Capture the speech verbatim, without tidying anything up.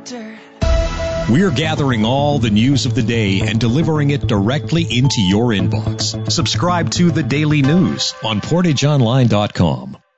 filter. We're gathering all the news of the day and delivering it directly into your inbox. Subscribe to The Daily News on portage online dot com.